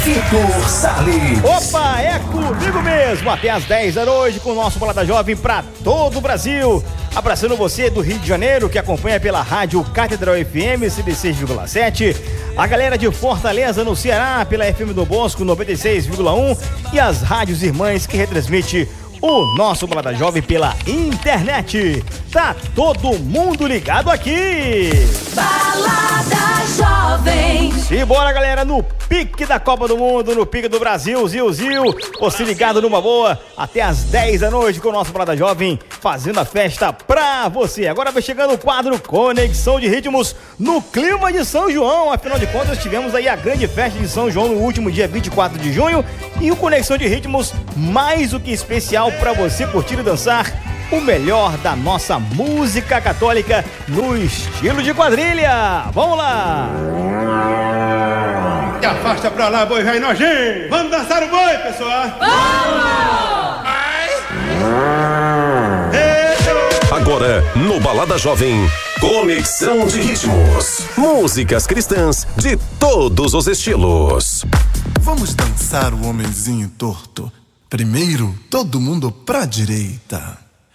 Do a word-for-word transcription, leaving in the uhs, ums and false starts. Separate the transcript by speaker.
Speaker 1: Vitor Salles.
Speaker 2: Opa, é comigo mesmo, até às dez da noite com o nosso Balada Jovem para todo o Brasil. Abraçando você do Rio de Janeiro, que acompanha pela rádio Catedral F M cento e seis vírgula sete. A galera de Fortaleza, no Ceará, pela F M do Bosco noventa e seis vírgula um. E as rádios irmãs que retransmite o nosso Balada Jovem pela internet. Tá todo mundo ligado aqui.
Speaker 3: Balada Jovem.
Speaker 2: E bora, galera, no pique da Copa do Mundo, no pique do Brasil, Zil, Zil. Você ligado numa boa, até às dez da noite com o nosso Balada Jovem, fazendo a festa pra você. Agora vai chegando o quadro Conexão de Ritmos no clima de São João. Afinal de contas, tivemos aí a grande festa de São João no último dia vinte e quatro de junho. E o Conexão de Ritmos, mais do que especial pra você curtir e dançar o melhor da nossa música católica no estilo de quadrilha. Vamos lá!
Speaker 4: E afasta pra lá, boi velho nojinho! Vamos dançar o boi, pessoal!
Speaker 3: Vamos!
Speaker 1: Agora, no Balada Jovem, Conexão de Ritmos. Músicas cristãs de todos os estilos.
Speaker 5: Vamos dançar o homenzinho torto. Primeiro, todo mundo pra direita.